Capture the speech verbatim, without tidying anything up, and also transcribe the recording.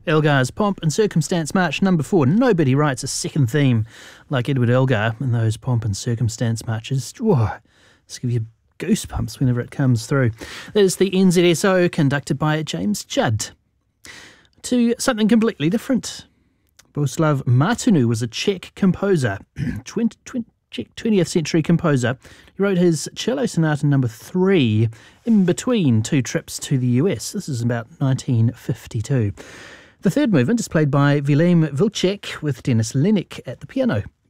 Elgar's Pomp and Circumstance March number four. Nobody writes a second theme like Edward Elgar in those Pomp and Circumstance marches. Whoa, just give you goosebumps whenever it comes through. That is the N Z S O, conducted by James Judd. To something completely different. Bohuslav Martinu was a Czech composer, twentieth century composer. He wrote his Cello Sonata number three in between two trips to the U S. This is about nineteen fifty-two. The third movement is played by Vilém Vilček with Denis Lenik at the piano.